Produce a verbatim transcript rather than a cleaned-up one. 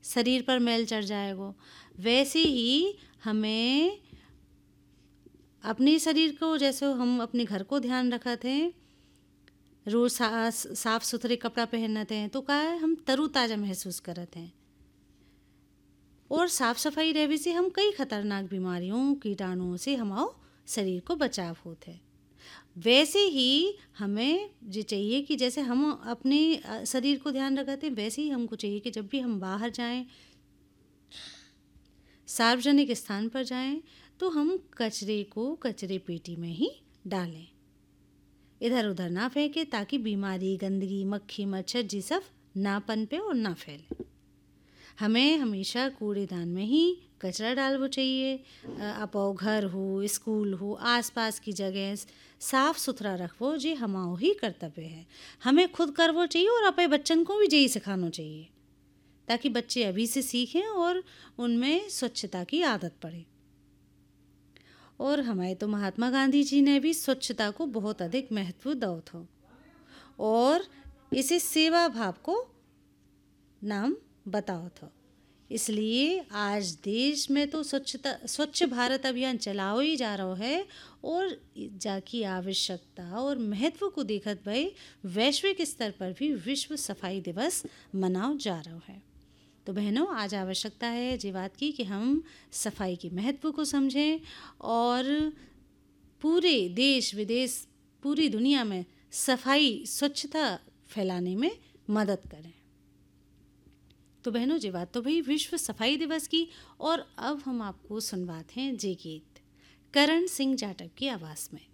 शरीर पर मैल चढ़ जाएगा। वैसे ही हमें अपने शरीर को, जैसे हम अपने घर को ध्यान रखते हैं, रोज सा, साफ सुथरे कपड़ा पहनते हैं, तो क्या है, हम तरोताज़ा महसूस करते हैं। और साफ सफाई रहने से हम कई खतरनाक बीमारियों, कीटाणुओं से हमारे शरीर को बचाव होते हैं। वैसे ही हमें जो चाहिए कि जैसे हम अपने शरीर को ध्यान रखते हैं, वैसे ही हमको चाहिए कि जब भी हम बाहर जाएं, सार्वजनिक स्थान पर जाएं, तो हम कचरे को कचरे पेटी में ही डालें, इधर उधर ना फेंकें, ताकि बीमारी, गंदगी, मक्खी, मच्छर जी सब ना पनपे और ना फैले। हमें हमेशा कूड़ेदान में ही कचरा डालना चाहिए। अपो घर हो, स्कूल हो, आसपास की जगह साफ सुथरा रखो, जी हमारा ही कर्तव्य है। हमें खुद करवो चाहिए और अपने बच्चन को भी यही सिखाना चाहिए, ताकि बच्चे अभी से सीखें और उनमें स्वच्छता की आदत पड़े। और हमारे तो महात्मा गांधी जी ने भी स्वच्छता को बहुत अधिक महत्व दिया था, और इसे सेवा भाव को नाम बताओ था। इसलिए आज देश में तो स्वच्छता स्वच्छ भारत अभियान चलाओ ही जा रहा है, और जाकी आवश्यकता और महत्व को देखत भाई वैश्विक स्तर पर भी विश्व सफाई दिवस मनाओ जा रहा है। तो बहनों, आज आवश्यकता है ये बात की कि हम सफाई के महत्व को समझें और पूरे देश विदेश, पूरी दुनिया में सफाई, स्वच्छता फैलाने में मदद करें। तो बहनों, ये बात तो भाई विश्व सफाई दिवस की। और अब हम आपको सुनवाते हैं जे गीत करण सिंह जाटव की आवाज़ में।